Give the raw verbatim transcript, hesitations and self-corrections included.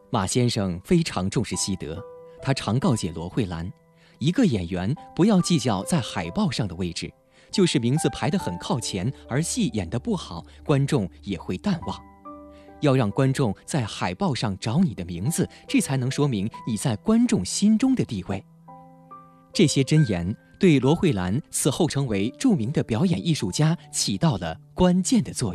马先生非常重视西德，他常告诫罗慧兰，一个演员不要计较在海报上的位置，就是名字排得很靠前，而戏演得不好，观众也会淡忘。要让观众在海报上找你的名字，这才能说明你在观众心中的地位。这些箴言对罗慧兰此后成为著名的表演艺术家起到了关键的作用。